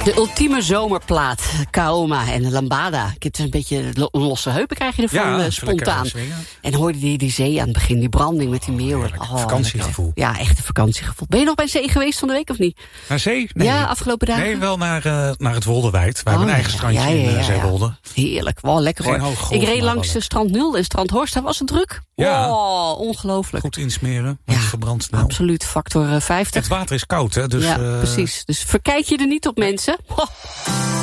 De ultieme zomerplaat. Kaoma en Lambada. Het is een beetje losse heupen krijg je ervan spontaan. En hoorde die zee aan het begin, die branding met die meeuwen. Vakantiegevoel. Ja, echt een vakantiegevoel. Ben je nog bij zee geweest van de week of niet? Naar zee? Nee. Ja, afgelopen dagen? Nee, wel naar het Wolderwijd. Wij hebben een eigen strandje in Zeewolde. Heerlijk, wel lekker hoor. Ik reed langs Strand 0 en Strand Horst, daar was het druk. Ja. Oh, ongelooflijk. Goed insmeren, met verbrand snel. Absoluut, factor 50. Het water is koud, hè? Dus, ja, precies. Dus verkijk je er niet op, mensen.